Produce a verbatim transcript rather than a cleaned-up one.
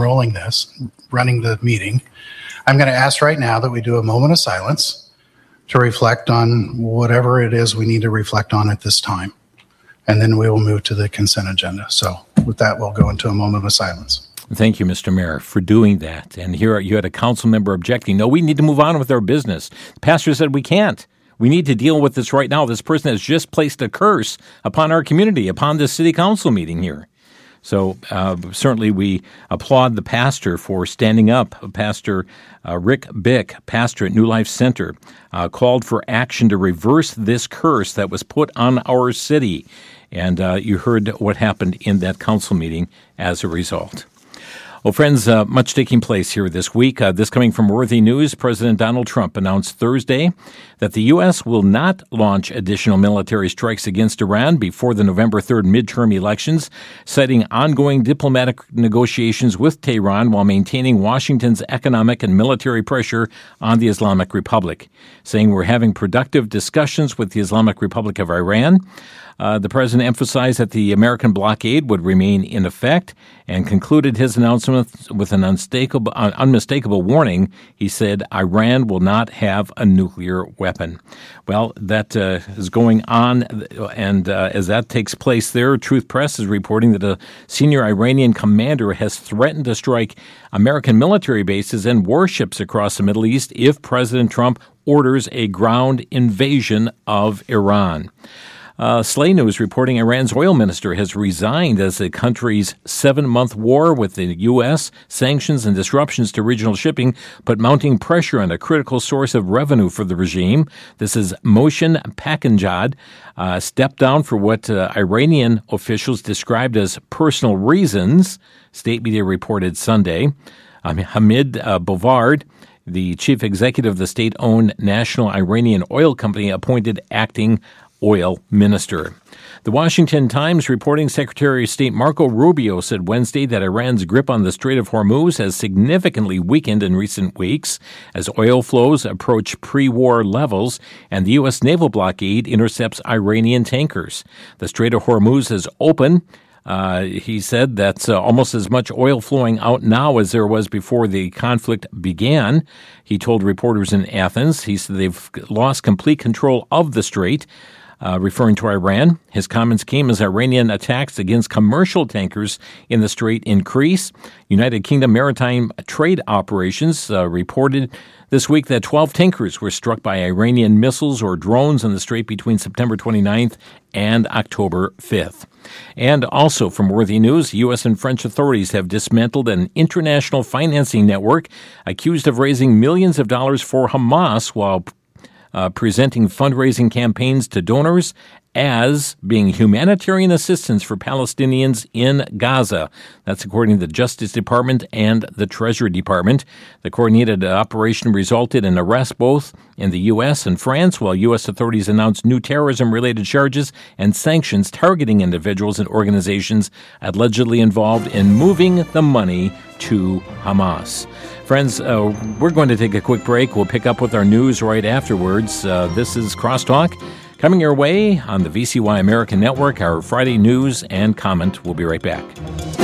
rolling this, running the meeting, I'm going to ask right now that we do a moment of silence to reflect on whatever it is we need to reflect on at this time. And then we will move to the consent agenda. So with that, we'll go into a moment of silence. Thank you, Mister Mayor, for doing that. And here you had a council member objecting. No, we need to move on with our business. The pastor said we can't. We need to deal with this right now. This person has just placed a curse upon our community, upon this city council meeting here. So uh, certainly we applaud the pastor for standing up. Pastor uh, Rick Bick, pastor at New Life Center, uh, called for action to reverse this curse that was put on our city. And uh, you heard what happened in that council meeting as a result. Well, friends, uh, much taking place here this week. Uh, this coming from Worthy News, President Donald Trump announced Thursday that the U S will not launch additional military strikes against Iran before the November third midterm elections, citing ongoing diplomatic negotiations with Tehran while maintaining Washington's economic and military pressure on the Islamic Republic, saying we're having productive discussions with the Islamic Republic of Iran. Uh, the president emphasized that the American blockade would remain in effect and concluded his announcement with an unmistakable, uh, unmistakable warning. He said Iran will not have a nuclear weapon. Well, that uh, is going on, and uh, as that takes place there, Truth Press is reporting that a senior Iranian commander has threatened to strike American military bases and warships across the Middle East if President Trump orders a ground invasion of Iran. Uh, Slay News reporting Iran's oil minister has resigned as the country's seven-month war with the U S, sanctions and disruptions to regional shipping put mounting pressure on a critical source of revenue for the regime. This is Mohsen Paknjad, uh, stepped down for what uh, Iranian officials described as personal reasons, state media reported Sunday. Um, Hamid uh, Bovard, the chief executive of the state-owned National Iranian Oil Company, appointed acting oil minister. The Washington Times reporting Secretary of State Marco Rubio said Wednesday that Iran's grip on the Strait of Hormuz has significantly weakened in recent weeks as oil flows approach pre-war levels and the U S naval blockade intercepts Iranian tankers. The Strait of Hormuz is open. Uh, he said that's uh, almost as much oil flowing out now as there was before the conflict began. He told reporters in Athens, he said they've lost complete control of the strait. Uh, referring to Iran, his comments came as Iranian attacks against commercial tankers in the strait increase. United Kingdom Maritime Trade Operations uh, reported this week that twelve tankers were struck by Iranian missiles or drones in the strait between September twenty-ninth and October fifth. And also from Worthy News, U S and French authorities have dismantled an international financing network accused of raising millions of dollars for Hamas while Uh, presenting fundraising campaigns to donors as being humanitarian assistance for Palestinians in Gaza. That's according to the Justice Department and the Treasury Department. The coordinated operation resulted in arrests both in the U S and France, while U S authorities announced new terrorism-related charges and sanctions targeting individuals and organizations allegedly involved in moving the money to Hamas. Friends, uh, we're going to take a quick break. We'll pick up with our news right afterwards. Uh, this is Crosstalk. Coming your way on the V C Y American Network, our Friday news and comment. We'll be right back.